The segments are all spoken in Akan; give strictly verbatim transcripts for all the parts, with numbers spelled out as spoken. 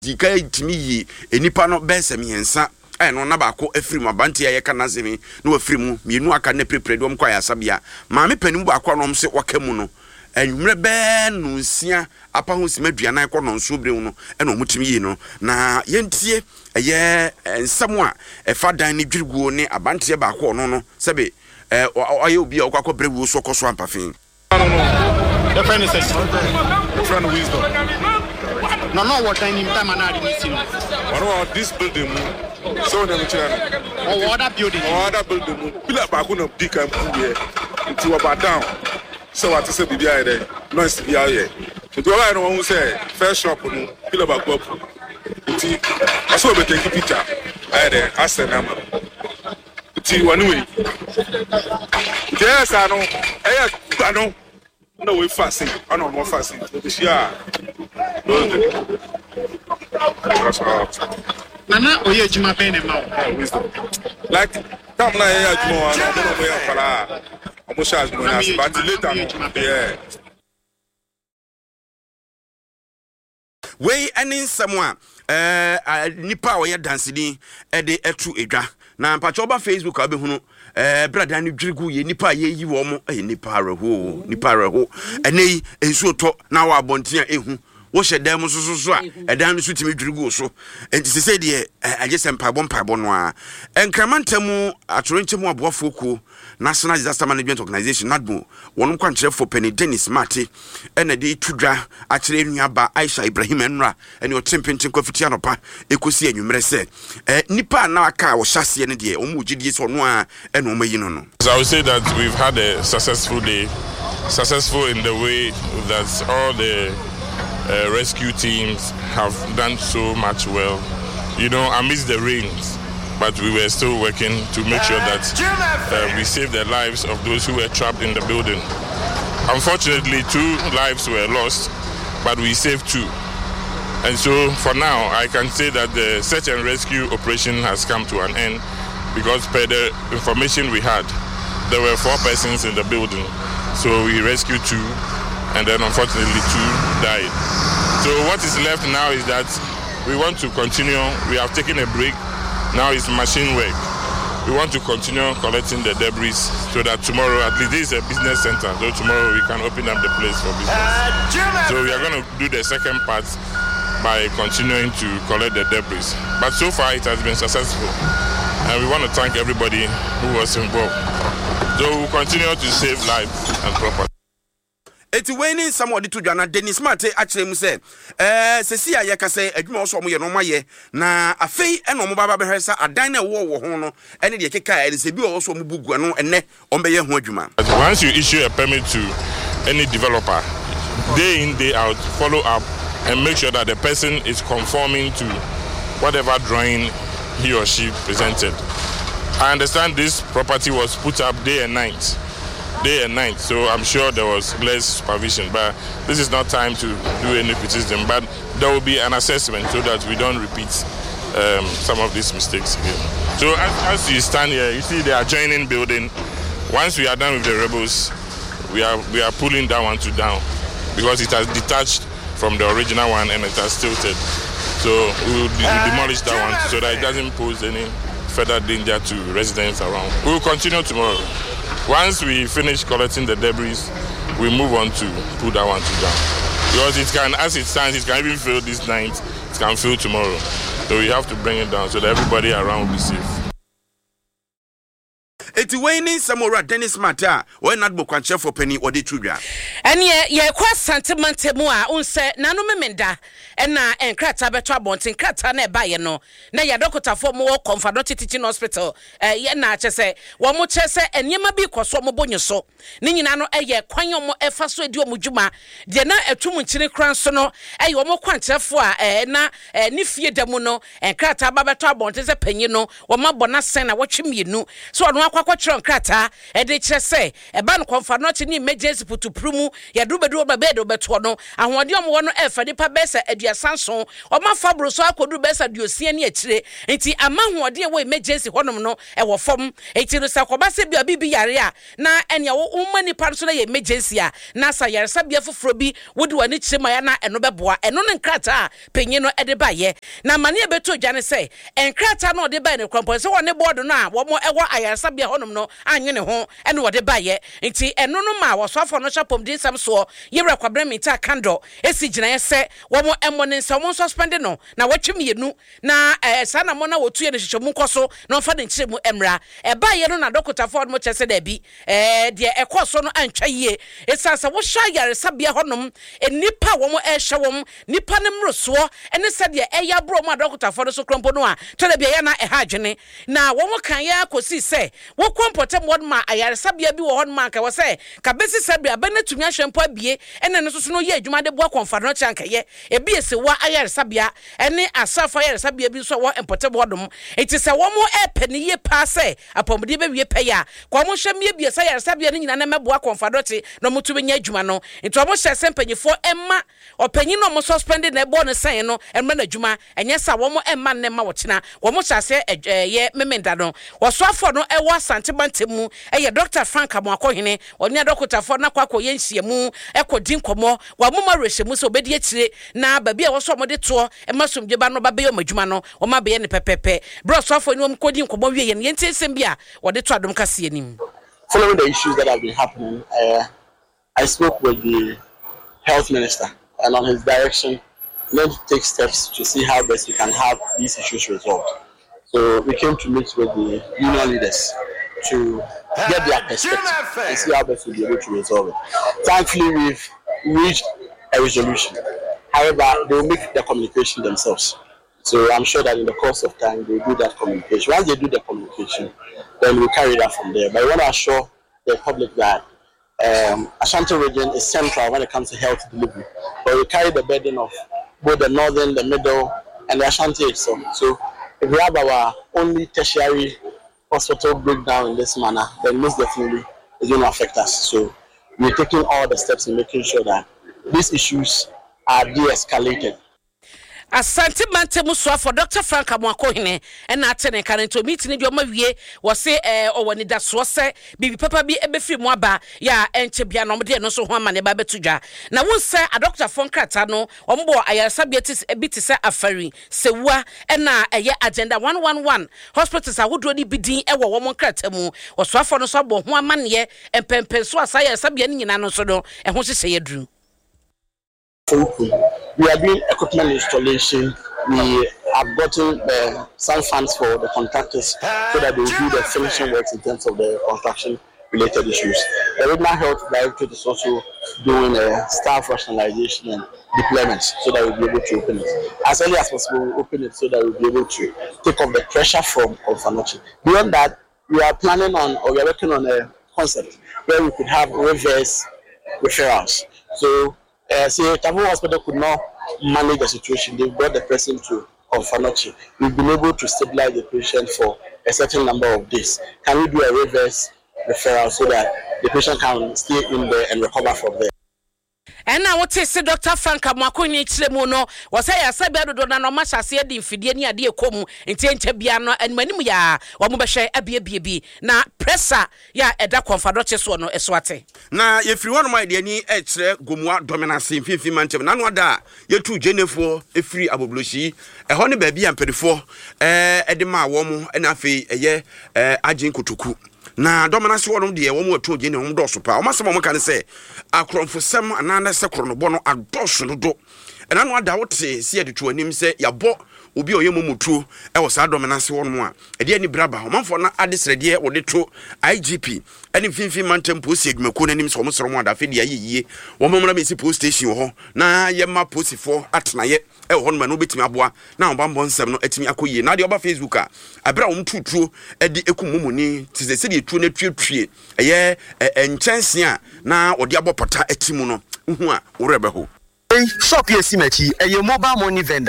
Dika timi yi enipa no bense miensa eh no na ba ko afiri mu abante ya ka nazemi na wafiri mu mienu aka na prepare dom kwa ya sabia maame panim ba kwa no se waka mu no enwumre be no nsia apa ho simaduanan ko no nso bre no e no mutimi yi no na yentie eye nsam a e fa dan ni dwiriguo ne abante ba ko no no sebe eh oye obi a okwa brewu so koso ampafin no no the friend is the friend wisdom. No, no, what time in time and I didn't see. What about this building? So, them children. Or other building? Or other building. Pillar back on a big and here into about down. So, what to say, be there? No, it's be out here. So, do I know who say, first shop, pillar back up. I saw the take picture. I had a ask the number. See, one way. Yes, I know. I know. No, we fasting. I know more fasting. Yeah. Nana, oye juma pay na ma. Wisdom. Like, come na here juma, I don't know where para. Omo charge mo na, but later. Yeah. We any someone eh nipa oye dance ni e de etu edwa. Na mpacho ba Facebook abehunu eh brada ni dwirigu ye nipa ye yi wo mo eh nipa reho nipa reho enei ensu to na wa abontia ehu wo hyedam so so so a edan no so timi dwirigu so enti se se de agese mpabo mpabo no a enkramantamu atorenchemu aboafo ku National Disaster Management Organization Nadmo wonu kwankyere for Penny Dennis Mate ena de tudwa akere nuaba Aisha Ibrahim Enra ene otempenten kwafiti anopa ekosi anwumre se eh nipa na aka wo hyase ne de omu gidie so no a ena omayi no no. So I would say that we've had a successful day, successful in the way that all the uh, rescue teams have done so much well, you know, amidst the rains. But we were still working to make sure that uh, we saved the lives of those who were trapped in the building. Unfortunately, two lives were lost, but we saved two. And so for now, I can say that the search and rescue operation has come to an end because per the information we had, there were four persons in the building. So we rescued two, and then unfortunately two died. So what is left now is that we want to continue. We have taken a break. Now it's machine work. We want to continue collecting the debris so that tomorrow, at least this is a business center, so tomorrow we can open up the place for business. So we are going to do the second part by continuing to collect the debris. But so far it has been successful. And we want to thank everybody who was involved. So we'll continue to save lives and property. Eti weni somebody to Jana Dennis Mate actually mu say eh sesi ya ka say adwuma so mo ye no maye na afei eno mo baba behwesa adan na wo wo ho no ene de keka ene se bi wo so mo bugu no ene on be ye ho adwuma. Once you issue a permit to any developer, day in day out follow up and make sure that the person is conforming to whatever drawing he or she presented. I understand this property was put up day and night. Day and night, so I'm sure there was less supervision, but this is not time to do any criticism, but there will be an assessment so that we don't repeat um, some of these mistakes again. So as, as you stand here, you see the adjoining building. Once we are done with the rebels, we are we are pulling that one to down because it has detached from the original one and it has tilted. So we will de demolish that one so that it doesn't pose any further danger to residents around. We will continue tomorrow. Once we finish collecting the debris, we move on to put that one to down. Because it can, as it stands, it can even fail this night, it can fail tomorrow. So we have to bring it down so that everybody around will be safe. Eti weni Samora Dennis Mata we not bo kwanche for Penny or the Tudra. And ye ye kwa sentiment mu a unse nanu memenda na enkrata beto abonten krata na eba ye no na ya dokota for mo Confederate Teaching Hospital eh ye na chese wo mo chese enyema bi koso mo bonyo so ne nyina no eye kwanyo mo efa so edi mo dwuma de na etum nchire kran so no eye wo mo kwanchefo a eh na ni fie da mu no enkrata ba beto abonten se panyi no wo mabona sen na wo twemienu so ono akwa atwatron krata e de kire se e ba no konfa no che ni emergency putuprumu ya do bedu ba bedo beto no ahode omwo no e fa nipa besa aduasanso o ma fabro so akodu besa duosia ne akire enti ama hoode e wo emergency honom no e wo fom enti no sa koba se bia bibi yare a na ene wo umma nipa so na ye emergency a na sa yare sa bia foforo bi wodi wani kire ma ya na eno beboa eno ne krata penye no e de ba ye na mane e beto dwane se enkrata no de ba ne kwampo se woni board no a wo mo e wo ayare sa bia honom no anwene ho ene wo de ba ye enti eno no ma wo so afo no chapom din sam so yewra kwabra mita kando esi gina ye se wo mo emo ne nsa mo suspend no na watwem yenu na eh sa na mo na wotu ye ne hwehwemu koso na fa de nkire mu emra e ba ye no na dokota ford mo chese da bi eh de ekoso no antwa yie esa sa wo hwa yare sabia honom enipa wo mo e hwe wo nipa ne mroso ene se de e ya bro mo dokota ford so krompo no a to da bia ye na e ha adwene na wo mo kan ya kosi se wo kompotem wod ma ayare sabia bi wo hon ma ka wo se ka besi sabia ba na tumi ahwempo abie ene no so no ye adwuma de boa konfa no chanka ye e bi ese wa ayare sabia ene asafa ayare sabia bi so wo empotem wodom enti se wo mo e pani ye pa se apomde be wie pe ya kwa mo hwe mie bi se ayare sabia no nyina na meboa konfa dote no mutumi nya adwuma no enti wo mo hye sempanyifo emma opanyi no mo suspend na ebo no sen no emma na adwuma enye sa wo mo emma ne ma wo kina wo mo hyase ye memenda no wo so afo no e wo asante bantemu e ye Doctor Frank Amoakohene oni adokota fo na kwakọ ye nhyiemu e kodi nkomo wa mo ma rehyiemu so obedi akire na ba bia wo so mo de to e masomdwe ba no ba be yo madwuma no wo ma be ye ne pepepe bro so afo ni wo kodi nkomo wie ye ne ntensem bia wo de to adom kase anim. Following the issues that have been happening, uh, I spoke with the health minister, and on his direction, let's take steps to see how best we can have these issues resolved. So we came to meet with the union leaders to get their perspective and see how best we'll be able to resolve it. Thankfully, we've reached a resolution. However, they will make the communication themselves. So I'm sure that in the course of time, they will do that communication. Once they do the communication, then we'll carry that from there. But I want to assure the public that um, Ashanti region is central when it comes to health delivery. But we carry the burden of both the northern, the middle, and the Ashanti itself. So if we have our only tertiary hospital breakdown in this manner, then most definitely it's going to affect us. So we're taking all the steps in making sure that these issues are de-escalated. Asante mantemu so for Doctor Frank Amoakohene and atene kan to meet ni dioma wie wo se eh owani da so se bibi papa bi ebefiri mu aba ya enche bia no de no so ho ama ne ba betudwa na won se a Doctor Fonkrata no ombo ayarsa bietis ebiti se afari sewa na eye agenda one one one hospitals ahodo ni bidin e wo wo monkrata mu wo so afo no so bo ho ama ne empempen so asaya sabia ni nyina no so do e ho hye yedru. We are doing equipment installation. We have gotten uh, some funds for the contractors so that they will do the finishing works in terms of the construction-related issues. The Regional Health Directorate is also doing uh, staff rationalization and deployments so that we'll be able to open it. As early as possible, we'll open it so that we'll be able to take off the pressure from Konfanochi. Beyond that, we are planning on, or we are working on a concept where we could have reverse referrals. So, Uh, say Tavu Hospital could not manage the situation. They've brought the person to Konfanochi. We've been able to stabilize the patient for a certain number of days. Can we do a reverse referral so that the patient can stay in there and recover from there? And now what is Doctor Frank Amoakohene chiremu no was say asabia do na no ma hyase de mfidie ni ade ekomu entienche bia no animanim ya wo mo behwe abiebiebi na pressure ya eda Konfadoche so no eswate na ye free one my de ni e kire gomua dominance mfimfim mantem na no ada ye tu jenefo e free abobloshi e ho ne ba bia mpedefo eh ede ma wo mo na afei eye eh agin kotoku na dominance wonum de wo mo to gene hom do so pa o masem mo kan se akromfosem anana se kronobo no adoso no do ena no ada wote se ye de to anim se yabo obi oye momutu e wo sa dominance wonum a e de ani braba homafo na adesrede wo de to I G P eni finfin mantem post edwumako nanim se wo soro mo ada fe de ayeye wo momra me si post station ho na ye ma posifo atena ye e ho no ma no betimi aboa na obambo nsem no atimi akoye na de oba Facebook a abra wo mtutuo e de ekumumuni tise se de tuo na tuetue eye enchanse a na odi abopota atimu no hu a wo rebe ho shop yesi machi a mobile money vendor.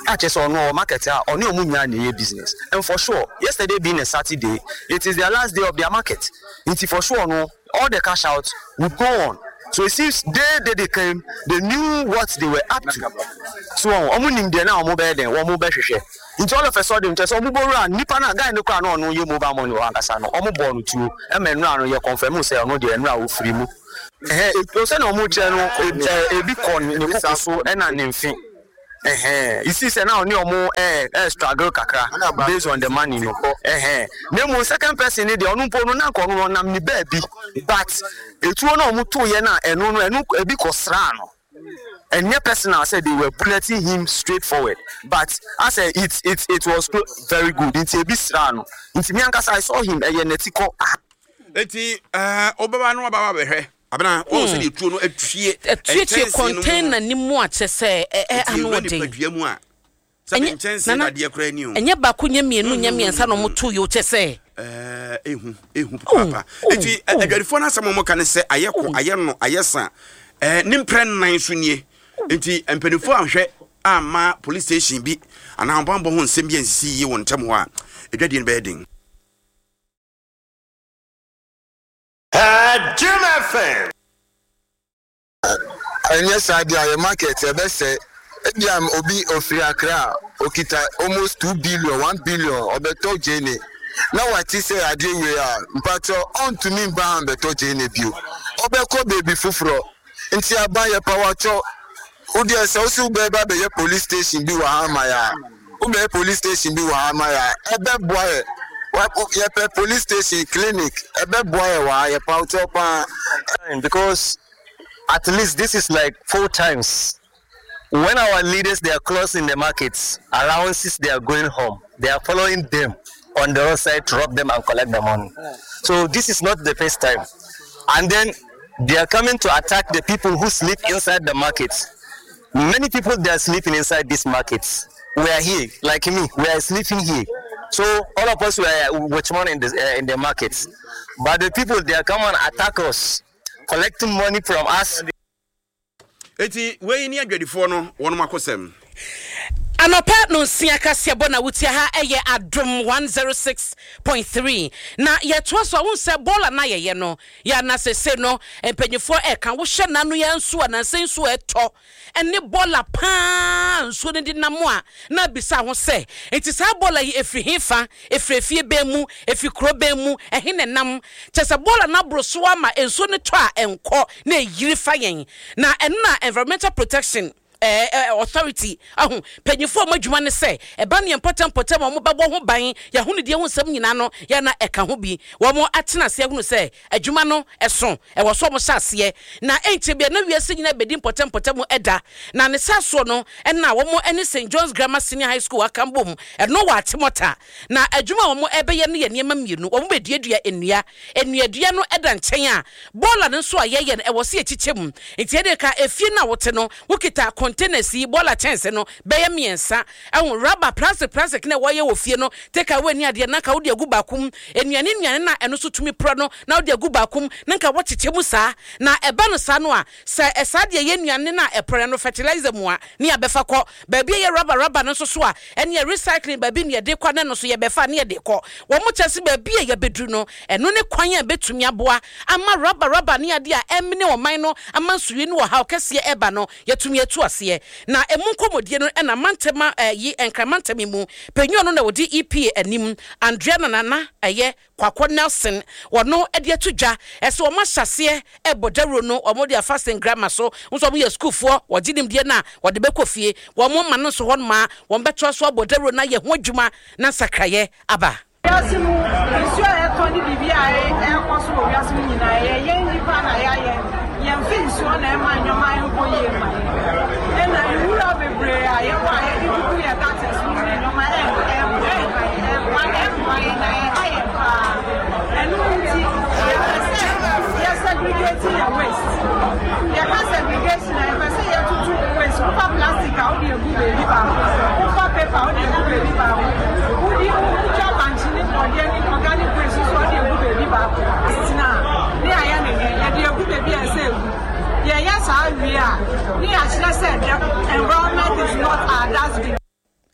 I just on no market or no business. And for sure, yesterday being a Saturday, it is their last day of their market. It's for sure no all the cash out will go on. So it seems day they, they came, they knew what they were up to. So omunim de na omo be den omo be hwehwe. Into all of a sudden just omo borrow nipa na guy no kwa no no ye mobile money wa nkasa no omo borrow tu e me no anu ye confirm say no de enu a wo free mu. Eh e to say na omo che no e bi kon ne kokko so e na ne mfin. Eh you see say now ni omo eh eh struggle kakra based on the money no. Eh na second person ni de onu po no na ko no nam ni ba bi but etuo na omo to ye na enu no enu e bi ko sra no. And your personal said they were bulleting him straightforward. But I said it it it was very good. It's a bit strong. It's me and I saw him a netiko. Eti uh obaba no baba behwe. Abena o se dey tuo no atwie. Atwie container ni mu a che se eh anu de. Enye chense na de kra ni o. Enye ba ko nyamienu nyamiensa no moto yo che se. Eh ehu ehu papa. Eti adwarifo na asamo mo kan se ayeko ayeno ayesa. Eh nimpre nan so nie. Enti empenifo ahwe ama police station bi ana ambambo ho nsem bi ansisi yi won tem ho a edwade no bedin. Ah, Jim F M. Anya sadi aye market e be say ediam obi ofri akra okita almost two billion one billion obeto jene. Now what he say ade we a mpacho on to me ba beto jene bio. Obeko baby fufuro nti aban ye power cho udi ese osu beba be ye police station bi wa ama ya u be police station bi wa ama ya ebe boy wa ye pe police station clinic ebe boy wa ye power cho pa because at least this is like four times when our leaders they are closing the markets allowances they are going home they are following them on the roadside to rob them and collect the money. So this is not the first time. And then they are coming to attack the people who sleep inside the markets. Many people they are sleeping inside these markets. We are here, like me, we are sleeping here. So all of us were watchmen in the uh, in the markets. But the people they are coming and attack us, collecting money from us. Eti we ni adwadifo no wono makosem. Anopa no sia kasia bona wutia ha eye adom one oh six point three na ye to so won se bola na ye ye no ya na se se no empanyefo e kan wo hye na no ya nsu na se nsu eto ene bola pa nsu ne dinamo a na bisa ho se enti sa bola yi efri hifa efri fie be mu efri kro be mu ehe ne nam chese bola na broso ama ensu ne to a enko na yiri fa yen na ene na environmental protection Eh, authority ahun penyifo madwuma ne se e ba ne important important mo babo ho ban ya hu ne de hu sam nyina no ya na eka ho bi wo mo atena se hunu se adwuma no eso e wo so mo hyase na enche bia na wiase nyina bedi important important mo eda na ne saso no e na wo mo ene Saint John's Grammar Senior High School akambom e no wa atemota na adwuma wo mo ebe ye ne ye niam mienu wo mo beduadua enua enuadua no eda nchen a bola no so ayeye e wo se echichemu enti ede ka efie na wote no wokita containers bola chance no beye miensa ehun rubber plastic plastic na woye wo fie no take away ni ade na ka wo de agu bakum enuane nuane na eno so tumi pro no na wo de agu bakum na ka wo chichemu saa na eba no saa no a sa esa de ye nuane na epre no fertilizer mu a ni abefa kɔ ba bi ye rubber rubber no so so a ene recycling ba bi ne de kwa na no so ye befa ne de kɔ wo mo chance ba bi ye bedru no eno ne kwan a betumi aboa ama rubber rubber ne ade a emne wo man no ama nsuye no wo ha okese eba no yetumi etu na emunkomodie no na mantema yi enkamantemi mu penyo no na wodi E P A anim Andrea na nana eye Kwakwa Nelson wono ede atudwa ese wo mahase e bodaro no wo de fasting grammar so nso mo ye school fo wo gidim die na wo de bekofie wo mo ma no so hon ma wo beto so bodaro na ye ho adwuma na sakraye aba yasimu isu e to ni bibia e e koso wo yasimu nyina ye ye nipa na ya ye ye mfin so na e ma nyoma e ko ye ma ena iwura bebre a ye wa ye di ku ye ka tse so ni nyoma e e e wa e wa ye na e ha ye pa enu nti ye segregate your waste ye ka segregation e fa se ye tutu waste ko pa plastic a o di egu be ri ba ko pa paper o di egu be ri ba o di o ja banchi ni organic organic waste so o di egu be ri ba na ni aya ni ye di egu be bi e se egu yeah, yes, I we are. The environment is not our dustbin.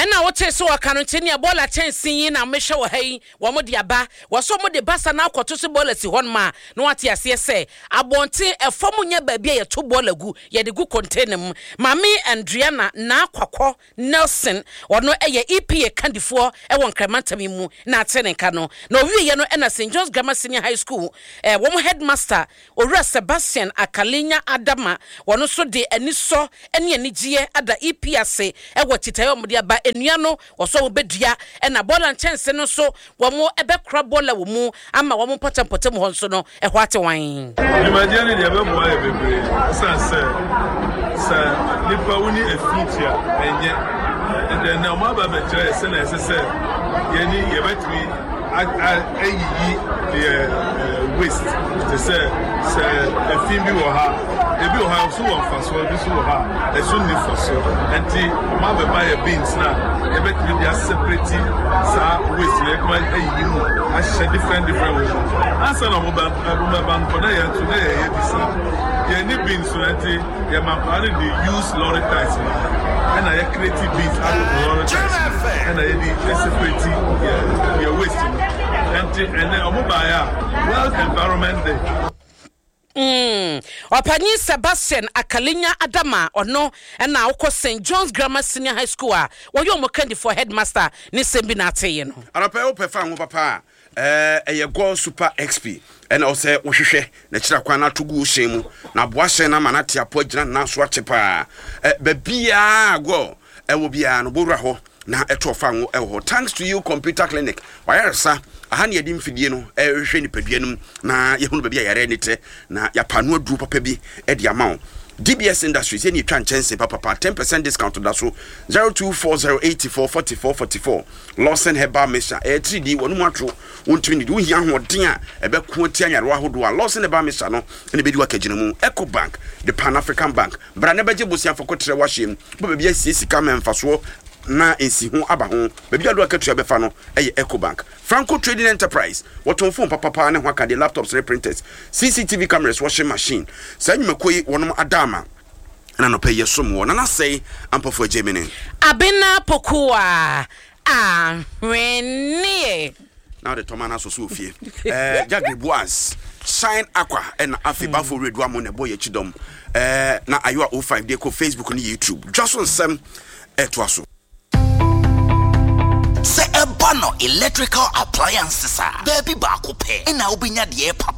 ena wote so wakanonte ne bola chance yin na mehwe wo hai wo mo de aba wo so mo de basa na akoto so bola si hon ma no ate ase se abonte efom nya ba bia ye to bola gu ye de gu container mu mami Andriana na kwakọ Nelson wono eye E P A candifo e won Kremantam mu na atenenka no na owie ye no ena Saint John's Grammar Senior High School eh wo headmaster Owura Sebastian Akalinya Adama wono so de ani so ene ani gie ada E P A se e wo titayo mo de aba enua no wo so wo bedua e na bola chance no so wo mo ebe kra bola wo mu ama wo mo potampotam ho so no e ho ate wan imagine de ebe mo aye bebre sanse sa nipa woni afitia enye and then now my baba try say na say ye ni ye betwi ayi the waste to say say afin bi wo ha ebi wo ha so wo fa so bi so wo ha e so ni for so enti my baba ye beans na ye betwi dia separate sa waste ye kuma ayi mu a share different different ways answer na mo ba mo ba ko na ye to na ye bisa ye ni beans so enti ye ma pa the use lorry taxi and I creative beans out of lorry taxi and I the separate yeah your waste and and then omobaya World Environment Day. Mm. Opani Sebastian Akalinya Adama ono na ukọ Saint John's Grammar Senior High School a wo yo mo kandi for headmaster ni sembi na ateye no. Arapa o pefa ho papa eh eye Gold Super X P ena o se wo hwehwe na kira kwa na togu o shemu na boa hye na manate apo gina na so achepa eh ba bia go e wo bia no borura ho na etofa ho e ho thanks to you computer clinic wayarsa aha ne yadim fidie no e hwehwe ni paduanum na ye hunu ba bia yare ni te na ya pano adu papa bi e dia ma D B S Industries any twa chance papa papa ten percent discount that so zero two four zero eight four four four four four Lawson Heba Mesha e three D wonu matro wontumi ni wo hia hoden a e be ko tia nyare wa hodo a Lawson Heba Mesha no ene be di wa kagina mu Eco Bank the Pan African Bank bra ne beje bosia fokotre wa hiem bo be bia sika memfa so na ensi ho aba ho be bia do akatua be fa no eye Eco Bank Franco Trading Enterprise woton phone papa papa ne ho aka the laptops printers C C T V cameras washing machine sanyumakoi wonom adama na no pay yesom wo na na say ampofo Germany Abena Pokua ah renie now the tomana so so fie eh Jagri Boas Shine Aqua and Afiba for Red One boy chidom eh na ayo oh five dey ko Facebook ni YouTube just on some etwaso se ebano electrical appliances a baby ba ko pe na obinya de